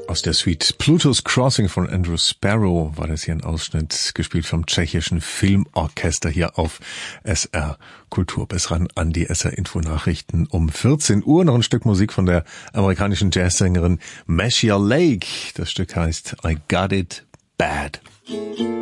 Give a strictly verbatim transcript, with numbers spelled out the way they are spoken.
Aus der Suite Pluto's Crossing von Andrew Sparrow war das hier ein Ausschnitt, gespielt vom tschechischen Filmorchester hier auf S R Kultur. Bis ran an die S R Info Nachrichten um vierzehn Uhr. Noch ein Stück Musik von der amerikanischen Jazzsängerin Meshia Lake. Das Stück heißt I Got It Bad.